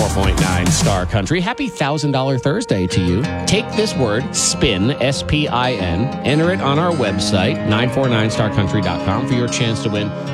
94.9 Star Country. Happy $1,000 Thursday to you. Take this word, SPIN, S-P-I-N, enter it on our website, 949starcountry.com, for your chance to win